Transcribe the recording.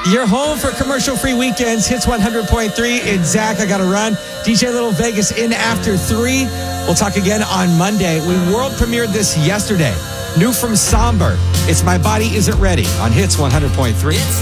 You're home for commercial-free weekends. Hits 100.3. It's Zach. I got to run. DJ Little Vegas in after 3. We'll talk again on Monday. We world premiered this yesterday. New from Somber. It's My Body Isn't Ready on Hits 100.3.